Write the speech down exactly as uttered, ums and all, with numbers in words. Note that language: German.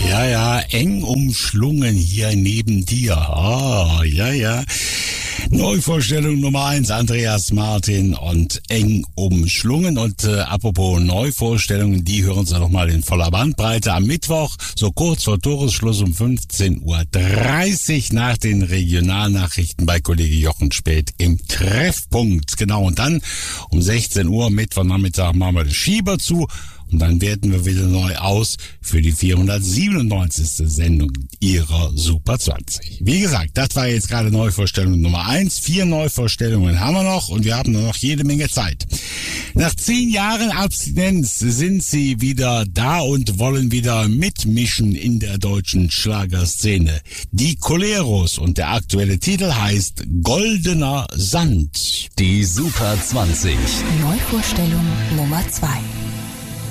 Ja, ja, eng umschlungen hier neben dir. Ah, ja, ja. Neuvorstellung Nummer eins, Andreas Martin und eng umschlungen. Und äh, apropos Neuvorstellungen, die hören Sie noch mal in voller Bandbreite am Mittwoch, so kurz vor Toresschluss um fünfzehn Uhr dreißig nach den Regionalnachrichten bei Kollege Jochen Späth im Treffpunkt. Genau, und dann um sechzehn Uhr Mittwochnachmittag machen wir den Schieber zu. Und dann werten wir wieder neu aus für die vierhundertsiebenundneunzigste Sendung Ihrer Super zwanzig. Wie gesagt, das war jetzt gerade Neuvorstellung Nummer eins. Vier Neuvorstellungen haben wir noch und wir haben nur noch jede Menge Zeit. Nach zehn Jahren Abstinenz sind sie wieder da und wollen wieder mitmischen in der deutschen Schlagerszene. Die Coleros, und der aktuelle Titel heißt Goldener Sand. Die Super zwanzig. Neuvorstellung Nummer zwei.